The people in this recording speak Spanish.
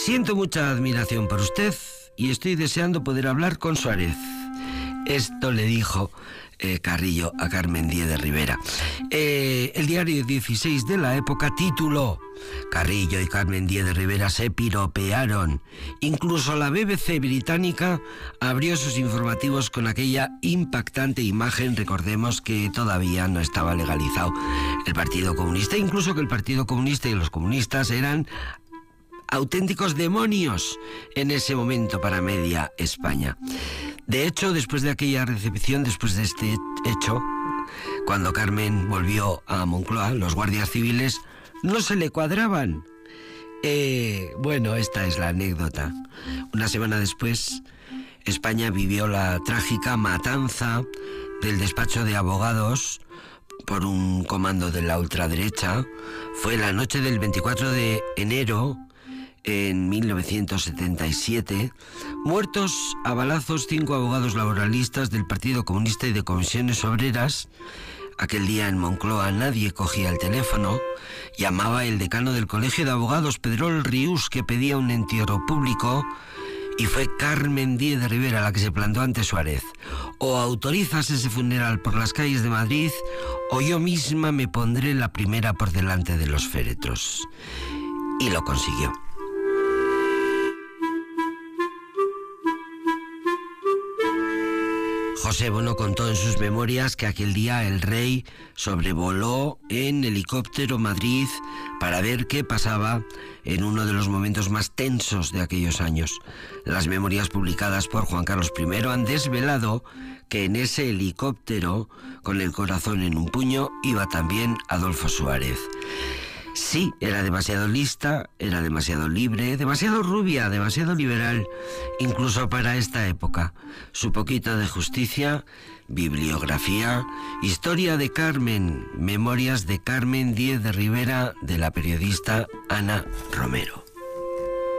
Siento mucha admiración por usted y estoy deseando poder hablar con Suárez. Esto le dijo Carrillo a Carmen Díez de Rivera. El diario 16 de la época tituló: Carrillo y Carmen Díez de Rivera se piropearon. Incluso la BBC británica abrió sus informativos con aquella impactante imagen. Recordemos que todavía no estaba legalizado el Partido Comunista, incluso que el Partido Comunista y los comunistas eran auténticos demonios en ese momento para media España. De hecho, después de aquella recepción, después de este hecho, cuando Carmen volvió a Moncloa, los guardias civiles no se le cuadraban. Bueno, esta es la anécdota. Una semana después, España vivió la trágica matanza del despacho de abogados por un comando de la ultraderecha. Fue la noche del 24 de enero en 1977, muertos a balazos 5 abogados laboralistas del Partido Comunista y de Comisiones Obreras. Aquel día en Moncloa nadie cogía el teléfono. Llamaba el decano del Colegio de Abogados, Pedrol Rius, que pedía un entierro público, y fue Carmen Díez de Rivera la que se plantó ante Suárez: o autorizas ese funeral por las calles de Madrid, o yo misma me pondré la primera por delante de los féretros. Y lo consiguió. José Bono contó en sus memorias que aquel día el rey sobrevoló en helicóptero Madrid para ver qué pasaba en uno de los momentos más tensos de aquellos años. Las memorias publicadas por Juan Carlos I han desvelado que en ese helicóptero, con el corazón en un puño, iba también Adolfo Suárez. Sí, era demasiado lista, era demasiado libre, demasiado rubia, demasiado liberal, incluso para esta época. Su poquito de justicia, bibliografía, historia de Carmen, memorias de Carmen Díez de Rivera, de la periodista Ana Romero.